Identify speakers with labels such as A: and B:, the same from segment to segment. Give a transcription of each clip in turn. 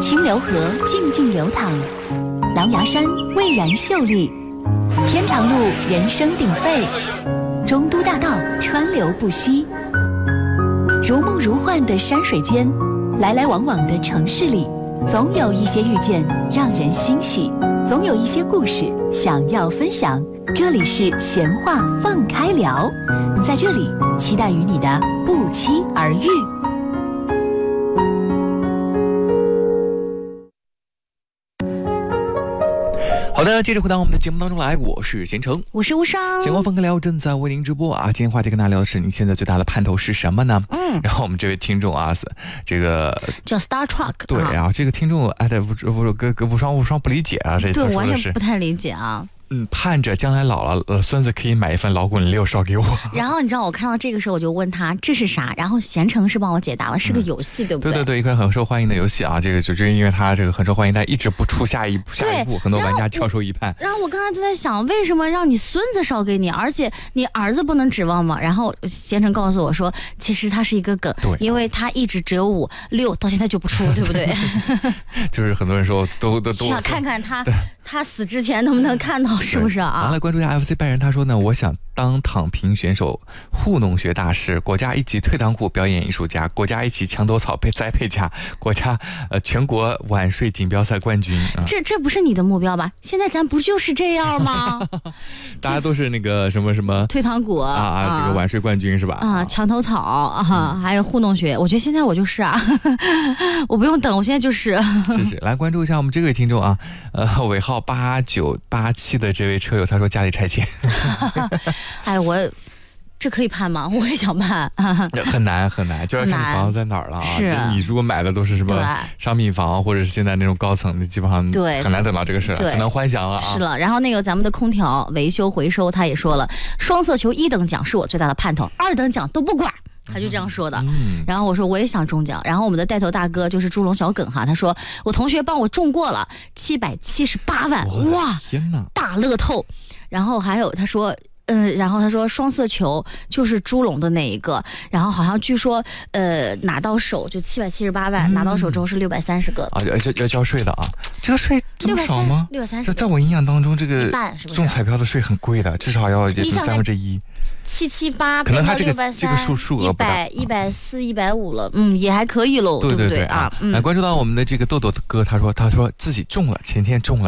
A: 清流河静静流淌，狼牙山蔚然秀丽，天长路人声鼎沸，中都大道川流不息。如梦如幻的山水间，来来往往的城市里，总有一些遇见让人欣喜，总有一些故事想要分享。这里是闲话放开聊，在这里期待与你的不期而遇。
B: 好的，接着回到我们的节目当中来，我是贤成，
A: 我是无伤。
B: 闲话放开聊正在为您直播啊。今天话题跟大家聊的是你现在最大的盼头是什么呢？然后我们这位听众啊，这个
A: 叫 Star Truck，
B: 对啊，这个听众哎，无双不理解啊，这
A: 对
B: 他说的是
A: 我也不太理解啊。
B: 盼着将来老了，孙子可以买一份老滚六烧给我。
A: 然后你知道我看到这个时候我就问他这是啥，然后贤成是帮我解答了，是个游戏，对不对？
B: 对对对，一款很受欢迎的游戏啊，这个就是因为它这个很受欢迎，但一直不出下一步，很多玩家翘首以盼。
A: 然后我刚才就在想，为什么让你孙子烧给你，而且你儿子不能指望吗？然后贤成告诉我说，其实它是一个梗，因为他一直只有5、6，到现在就不出，对不对？
B: 就是很多人说都
A: 想看看他死之前能不能看到，是不是啊？
B: 咱来关注一下 FC 拜仁，他说呢，我想当躺平选手，糊弄学大师，国家一级退堂鼓表演艺术家，国家一级墙头草栽培家，国家全国晚睡锦标赛冠军。
A: 这不是你的目标吧？现在咱不就是这样吗？
B: 大家都是那个什么
A: 退堂鼓
B: 这个晚睡冠军是吧？
A: 墙头草啊，还有糊弄学。我觉得现在我就是啊，我不用等，我现在就是。
B: 是来关注一下我们这位听众啊，尾号8987的这位车友，他说家里拆迁。
A: 哎，这可以判吗？我也想判。
B: 很难，就要看你房子在哪儿了啊。
A: 是
B: 你如果买的都是什么商品房，或者是现在那种高层的，基本上很难等到这个事了，只能幻想了啊。
A: 是了，然后那个咱们的空调维修回收，他也说了，双色球1等奖是我最大的盼头，2等奖都不管。他就这样说的。然后我说我也想中奖，然后我们的带头大哥就是猪笼小耿哈，他说我同学帮我中过了778万，哇，天哪，大乐透。然后还有他说然后他说双色球就是猪笼的那一个，然后好像据说拿到手就778万，拿到手之后是630个
B: 啊，要交税的啊，这个税这么少吗
A: ？630。
B: 在我印象当中，这个
A: 是不是
B: 中彩票的税很贵的，至少要1/3。
A: 778，
B: 可能他这个数额不大
A: ，140、150了，也还可以喽，对不对啊？
B: 来关注到我们的这个豆豆哥，他说自己中了，前天中了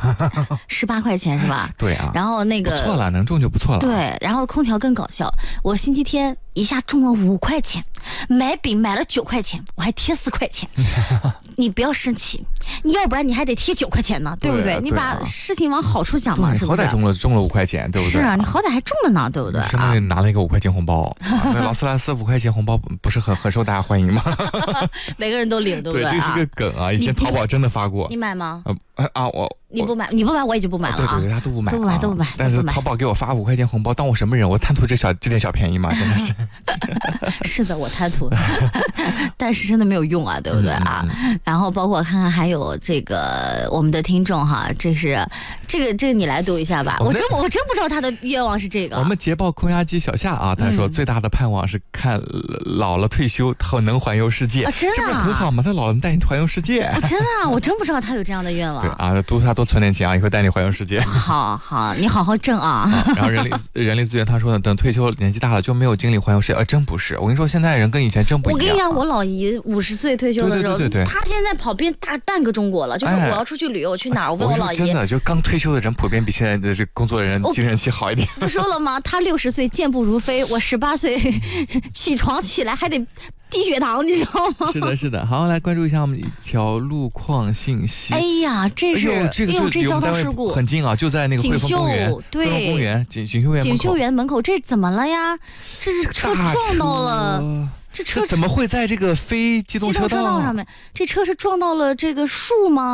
B: 18
A: 块钱是吧？
B: 对啊，
A: 然后那个
B: 不错了，能中就不错了。
A: 对，然后空调更搞笑，我星期天一下中了5块钱，买饼买了9块钱，我还贴4块钱。你不要生气，你要不然你还得贴9块钱呢，对不对？你把事情往好处想嘛，是不是？
B: 好歹中了5块钱，对不对？
A: 是啊，你好歹还中了呢，对不对？
B: 相当于拿了一个5块钱红包。那劳斯莱斯5块钱红包不是很受大家欢迎吗？
A: 每个人都领，对不对？
B: 对，这是个梗啊！以前淘宝真的发过。
A: 你买吗？
B: 你
A: 不买，我也就不买了啊。
B: 对，他都不买，
A: 都不买。
B: 但是淘宝给我发5块钱红包，当我什么人？我贪图这点小便宜嘛，真的是。
A: 是的，我贪图，但是真的没有用啊，对不对啊？然后包括看看还有这个我们的听众哈，这个你来读一下吧。我真不知道他的愿望是这个。
B: 我们捷豹空压机小夏啊，他说最大的盼望是看老了退休后能环游世界。
A: 真的
B: 这不是很好吗？他老能带你环游世界。
A: 真的啊，我真不知道他有这样的愿望。
B: 对啊，他多存点钱啊，一会带你环游世界。
A: 好，你好好挣啊。
B: 然后人力资源他说呢，等退休年纪大了就没有精力环游世界。真不是，我跟你说，现在人跟以前真不一样。
A: 我跟你讲，我老姨50岁退休的时候，
B: 对，
A: 她现在跑遍半个中国了。就是我要出去旅游，去哪儿？我问我老姨，
B: 真的就刚退休的人普遍比现在的这工作的人精神气好一点。
A: 不说了吗？他60岁健步如飞，我18岁起床起来还得低血糖，你知道吗？
B: 是的。好，来关注一下我们一条路况信息。
A: 哎呀，这交通事故
B: 很近啊，就在那个汇丰公园，
A: 对，
B: 公园锦绣园
A: 门口，这怎么了呀？这是车撞到了。这车
B: 怎么会在这个非机动车道
A: 上面？这车是撞到了这个树吗？